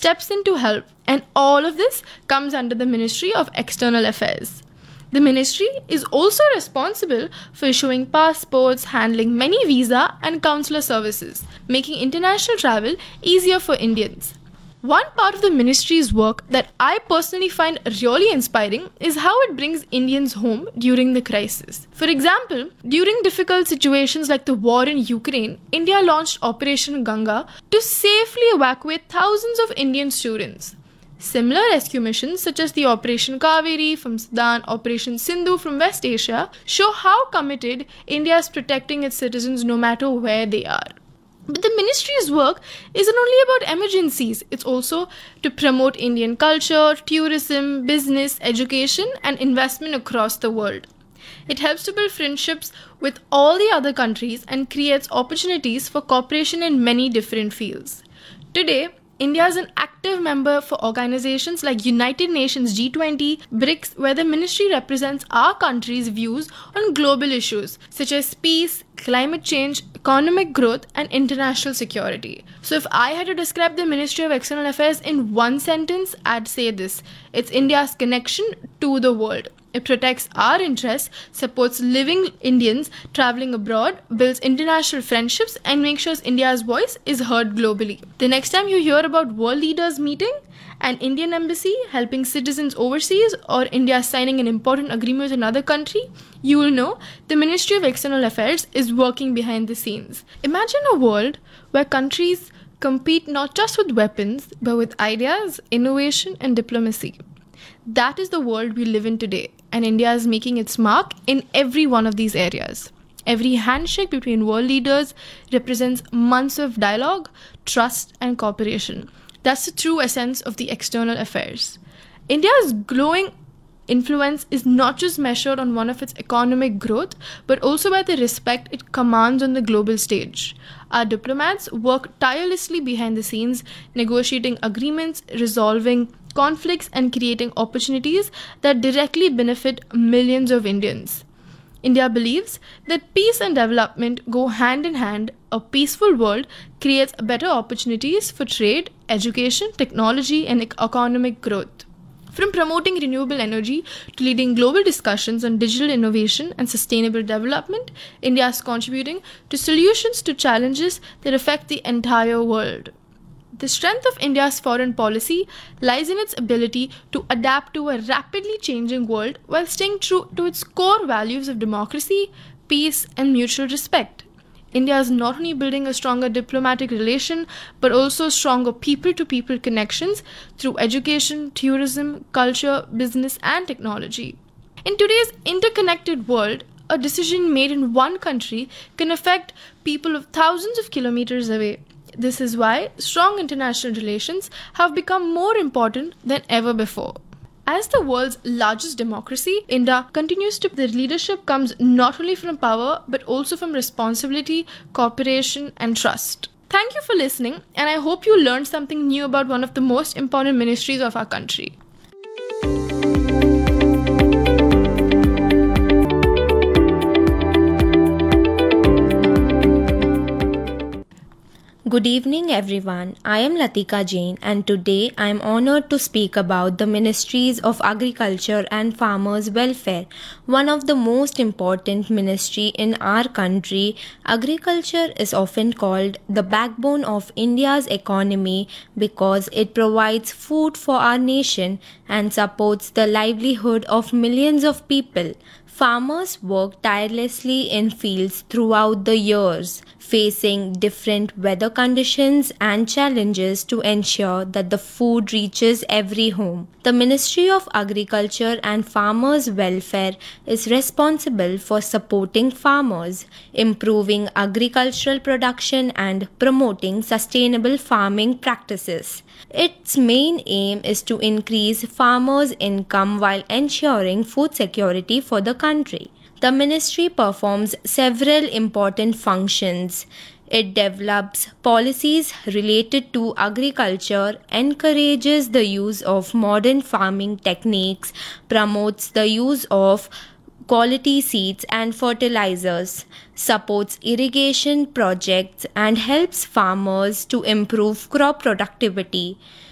steps in to help, and all of this comes under the Ministry of External Affairs. The ministry is also responsible for issuing passports, handling many visa and consular services, making international travel easier for Indians. One part of the ministry's work that I personally find really inspiring is how it brings Indians home during the crisis. For example, during difficult situations like the war in Ukraine, India launched Operation Ganga to safely evacuate thousands of Indian students. Similar rescue missions such as the Operation Kaveri from Sudan, Operation Sindhu from West Asia show how committed India is protecting its citizens no matter where they are. But the ministry's work isn't only about emergencies, it's also to promote Indian culture, tourism, business, education, and investment across the world. It helps to build friendships with all the other countries and creates opportunities for cooperation in many different fields. Today, India is an active member for organizations like United Nations G20, BRICS, where the ministry represents our country's views on global issues such as peace, climate change, economic growth, and international security. So if I had to describe the Ministry of External Affairs in one sentence, I'd say this: it's India's connection to the world. It protects our interests, supports living Indians traveling abroad, builds international friendships, and makes sure India's voice is heard globally. The next time you hear about world leaders meeting, an Indian embassy helping citizens overseas, or India signing an important agreement with another country, you will know the Ministry of External Affairs is working behind the scenes. Imagine a world where countries compete not just with weapons, but with ideas, innovation, and diplomacy. That is the world we live in today, and India is making its mark in every one of these areas. Every handshake between world leaders represents months of dialogue, trust, and cooperation. That's the true essence of the external affairs. India's growing influence is not just measured on one of its economic growth, but also by the respect it commands on the global stage. Our diplomats work tirelessly behind the scenes, negotiating agreements, resolving conflicts, and creating opportunities that directly benefit millions of Indians. India believes that peace and development go hand in hand. A peaceful world creates better opportunities for trade, education, technology, and economic growth. From promoting renewable energy to leading global discussions on digital innovation and sustainable development, India is contributing to solutions to challenges that affect the entire world. The strength of India's foreign policy lies in its ability to adapt to a rapidly changing world while staying true to its core values of democracy, peace, and mutual respect. India is not only building a stronger diplomatic relation, but also stronger people-to-people connections through education, tourism, culture, business, and technology. In today's interconnected world, a decision made in one country can affect people of thousands of kilometers away. This is why strong international relations have become more important than ever before. As the world's largest democracy, India continues to. The leadership comes not only from power, but also from responsibility, cooperation, and trust. Thank you for listening, and I hope you learned something new about one of the most important ministries of our country. Good evening everyone, I am Latika Jain and today I am honored to speak about the Ministries of Agriculture and Farmers' Welfare. One of the most important ministry in our country, agriculture is often called the backbone of India's economy because it provides food for our nation and supports the livelihood of millions of people. Farmers work tirelessly in fields throughout the years, facing different weather conditions and challenges to ensure that the food reaches every home. The Ministry of Agriculture and Farmers' Welfare is responsible for supporting farmers, improving agricultural production and promoting sustainable farming practices. Its main aim is to increase farmers' income while ensuring food security for the country. The ministry performs several important functions. It develops policies related to agriculture, encourages the use of modern farming techniques, promotes the use of quality seeds and fertilizers, supports irrigation projects and helps farmers to improve crop productivity.